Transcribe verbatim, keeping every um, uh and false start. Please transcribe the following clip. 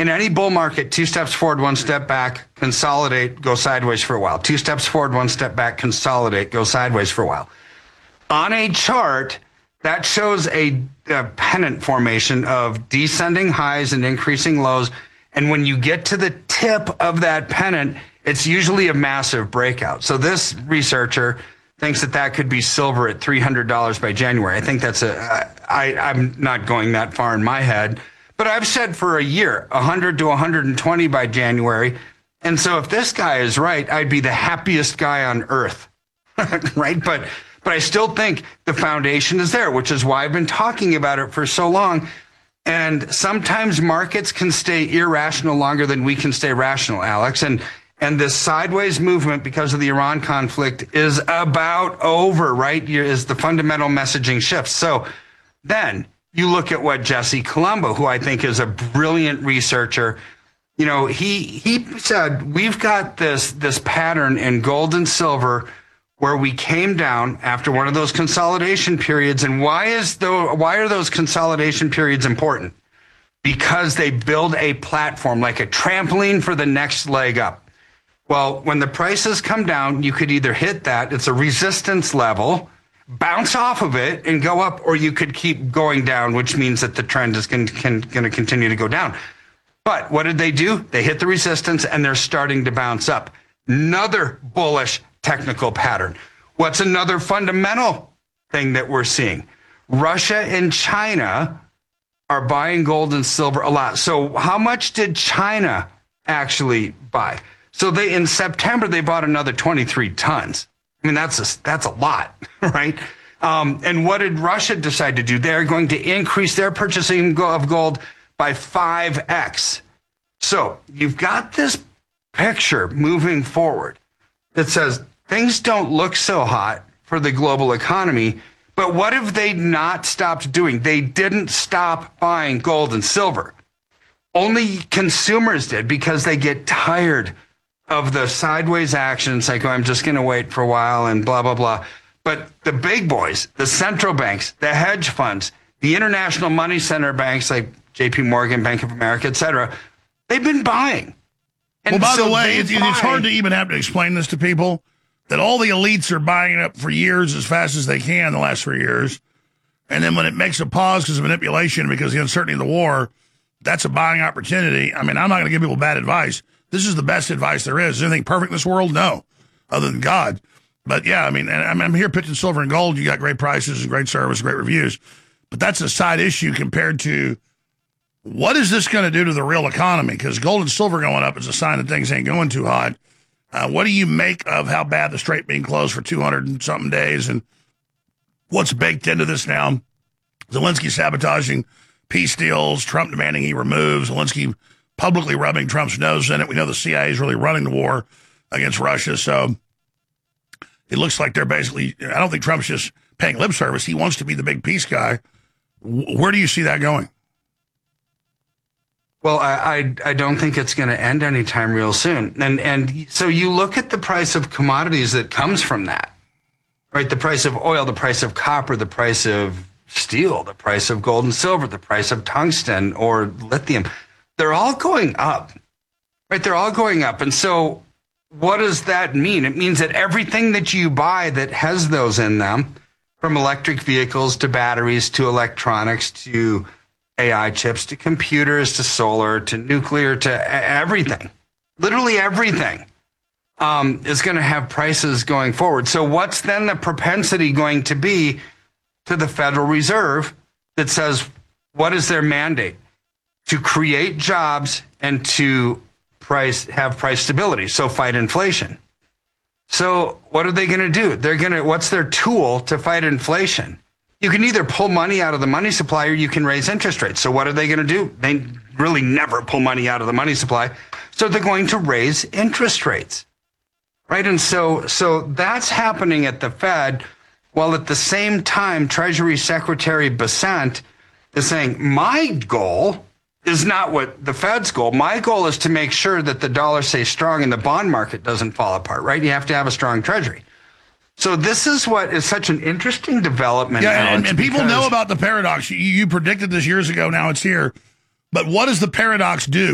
In any bull market, two steps forward, one step back, consolidate, go sideways for a while. Two steps forward, one step back, consolidate, go sideways for a while. On a chart, that shows a, a pennant formation of descending highs and increasing lows. And when you get to the tip of that pennant, it's usually a massive breakout. So this researcher thinks that that could be silver at three hundred dollars by January. I think that's a, I, I'm not going that far in my head. But I've said for a year, one hundred to one hundred twenty by January. And so if this guy is right, I'd be the happiest guy on earth, right? But but I still think the foundation is there, which is why I've been talking about it for so long. And sometimes markets can stay irrational longer than we can stay rational, Alex. And and this sideways movement because of the Iran conflict is about over, right? As the fundamental messaging shifts. So then you look at what Jesse Colombo, who I think is a brilliant researcher, you know, he he said, we've got this this pattern in gold and silver where we came down after one of those consolidation periods. And why is the why are those consolidation periods important? Because they build a platform, like a trampoline for the next leg up. Well, when the prices come down, you could either hit that, it's a resistance level, bounce off of it and go up, or you could keep going down, which means that the trend is going to continue to go down. But what did they do? They hit the resistance and they're starting to bounce up. Another bullish technical pattern. What's another fundamental thing that we're seeing? Russia and China are buying gold and silver a lot. So how much did China actually buy? So they in September, they bought another twenty-three tons. I mean, that's a, that's a lot, right? Um, and what did Russia decide to do? They're going to increase their purchasing of gold by five x. So you've got this picture moving forward that says things don't look so hot for the global economy, but what have they not stopped doing? They didn't stop buying gold and silver. Only consumers did, because they get tired of the sideways actions, like, oh, I'm just going to wait for a while and blah, blah, blah. But the big boys, the central banks, the hedge funds, the international money center banks like J P Morgan, Bank of America, et cetera, they've been buying. And well, by so the way, it's, buy, it's hard to even have to explain this to people, that all the elites are buying it up for years as fast as they can the last three years. And then when it makes a pause because of manipulation, because of the uncertainty of the war, that's a buying opportunity. I mean, I'm not going to give people bad advice. This is the best advice there is. Is anything perfect in this world? No, other than God. But yeah, I mean, and I'm, I'm here pitching silver and gold. You got great prices and great service, great reviews. But that's a side issue compared to what is this going to do to the real economy? Because gold and silver going up is a sign that things ain't going too hot. Uh, what do you make of how bad the Strait being closed for two hundred and something days? And what's baked into this now? Zelensky sabotaging peace deals, Trump demanding he removes, Zelensky publicly rubbing Trump's nose in it. We know the C I A is really running the war against Russia. So it looks like they're basically, I don't think Trump's just paying lip service. He wants to be the big peace guy. Where do you see that going? Well, I, I, I don't think it's going to end anytime real soon. And, and so you look at the price of commodities that comes from that, right? The price of oil, the price of copper, the price of steel, the price of gold and silver, the price of tungsten or lithium. They're all going up, right? They're all going up. And so what does that mean? It means that everything that you buy that has those in them, from electric vehicles to batteries to electronics to A I chips to computers to solar to nuclear to everything, literally everything, um, is going to have prices going forward. So what's then the propensity going to be to the Federal Reserve that says, what is their mandate? To create jobs and to price have price stability, so fight inflation. So what are they going to do? They're going to, what's their tool to fight inflation? You can either pull money out of the money supply or you can raise interest rates. So what are they going to do? They really never pull money out of the money supply. So they're going to raise interest rates, right? And so, so that's happening at the Fed, while at the same time, Treasury Secretary Bessent is saying, my goal is not what the Fed's goal. My goal is to make sure that the dollar stays strong and the bond market doesn't fall apart, right? You have to have a strong Treasury. So this is what is such an interesting development. Yeah, and, and people know about the paradox. You, you predicted this years ago. Now it's here. But what does the paradox do?